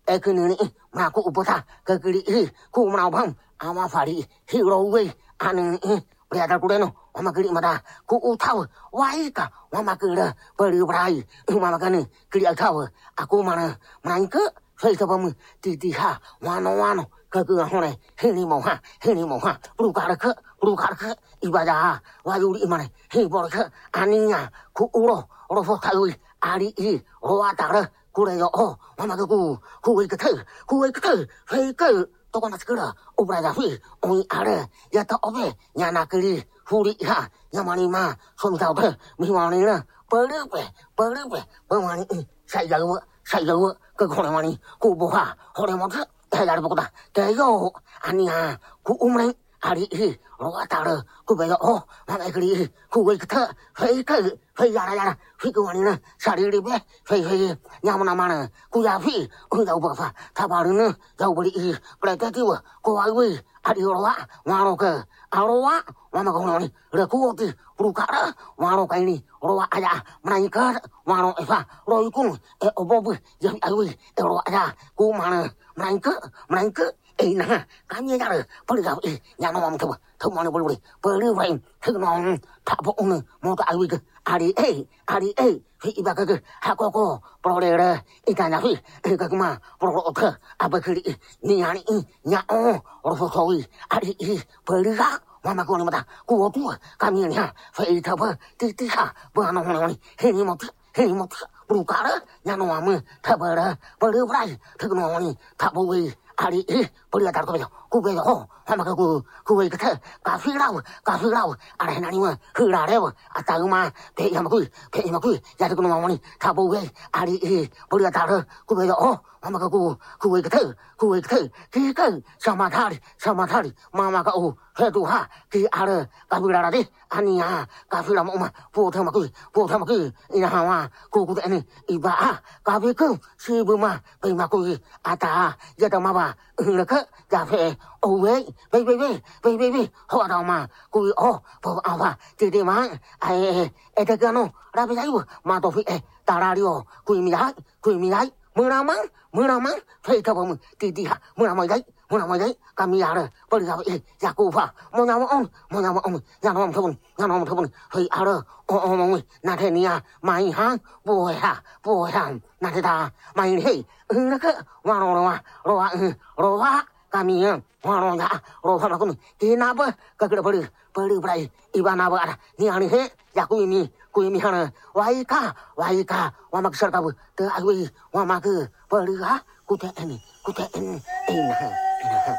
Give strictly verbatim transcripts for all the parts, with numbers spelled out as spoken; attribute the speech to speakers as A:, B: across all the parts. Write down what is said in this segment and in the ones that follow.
A: ekini maku upota kekiri ku manabam ama fari hero we ani Priada kudeno wamakiri mata ku utaw waika wamakira beri brai mamakani kiri ataw aku mana manke sai sabam titi ha wano wano kaku hone hini moha hini moha brukaraka brukaraka ibada wayuri imane he borka aninya ku uro uro fotawi ari i roatara kureyo o wamakaku ku wikatu ku wikatu fake Tokonatskura, Obradafi, Oi Are, Yata Obe, Yanakiri, Furi Ha, Yamanima, Somtauke, Mimanina, Berube, Berube, Bamani, Sayawa, Sayawa, Kakonamani, Kubuha, Horemota, Tayarboda, Tayo, Ania, Kuumre, Ari, Roatara, Kubeyo, Manakiri, Kuwikata, Fake, Fayara, Figuanina, Saribe, Fay, Yamanamana, Kuyafi, Udabafa, Tabarina, Yawari, Platativa, Koawi, Adiola, Maroka, Aroa, Wamagoni, Rakuoti, Brukara, Marokani, Roa Aya, Manika, Maro Efa, Roikun, Obobu, Yawi, Eroa, Kumana, Manka, Manka, Ena, Kanyara, Poligawi, Yanam, Tomani, Polivain, Hignon, Tapon, Mota Awig, Ari A, Ari A, Ibaka, Hakoko, Brother, Itanafi, Ekagma, Broka, Abakiri, Niani, Yao, Orfotoi, Ari E, Poliga, Mamakonimata, Kuotu, Kamina, Faitaba, Titica, Banamoni, Henimot, Henimot, Brukara, Yanomam, Tabara, Polivai, Tignoni, Tabowi, Ari E, Poliatarco, Kubeho, Hamakaku, Kuwait, Kafirao, Kafirao, Aranima, Hurareva, Ataguma, Payamaku, Payamaku, Yatakumani, Tabowe, Ari E, Poliatara, Kubeho, Hamakaku, Kuwait, Kuwait, Kika, Samatari, Samatari, Mamaka, Heduha, Ki Ara, Kafirade, Ania, Kafiramoma, Potamaku, Potamaku, Inahawa, Kukutani, Iba, Kaviku, Shibuma, Paymaku, Ata, Yatamaba, Uraka, Gafe, Owe, baby, baby, baby, baby, hold on, ma, Kui, oh, for Alpha, Tidima, I, Etagano, Rabiu, Matofi, Tarario, Quimia, Quimia, Muraman, Muraman, Fatabum, Tidia, Muramai, Muramai, Kamiara, Poliga, Yakufa, Monamon, Monamon, Yanom Tobun, Yanom Tobun, Hey Ara, oh, Natania, my hand, boy, ha, boy, hand, Natita, my hey, Uraka, Wanora, Roa, Roa, Kamian, Wanonga, Rohanakun, Inaba, Kakapuri, Puri, Ivanaba, Niani, Yakuni, Kuimihana, Waika, Waika, Wamaksarkabu, the Agui, Wamaku, Puriha, Kuta any, Kuta in, in her, in her.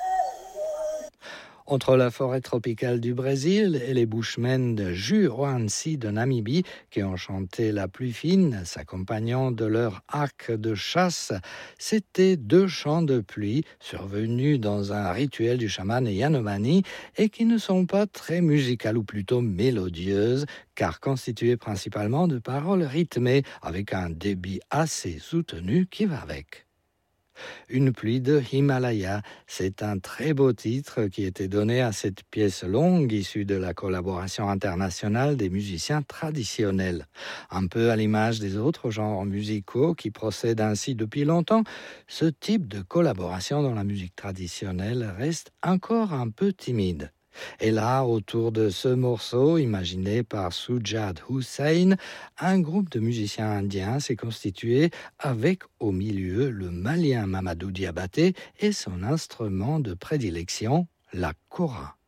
B: Entre la forêt tropicale du Brésil et les bushmen de Juruansi de Namibie, qui ont chanté la pluie fine, s'accompagnant de leur arc de chasse, c'étaient deux chants de pluie survenus dans un rituel du chaman Yanomani et qui ne sont pas très musicales ou plutôt mélodieuses, car constituées principalement de paroles rythmées avec un débit assez soutenu qui va avec. Une pluie de Himalaya, c'est un très beau titre qui était donné à cette pièce longue issue de la collaboration internationale des musiciens traditionnels. Un peu à l'image des autres genres musicaux qui procèdent ainsi depuis longtemps, ce type de collaboration dans la musique traditionnelle reste encore un peu timide. Et là, autour de ce morceau, imaginé par Sujad Hussain, un groupe de musiciens indiens s'est constitué avec au milieu le malien Mamadou Diabaté et son instrument de prédilection, la kora.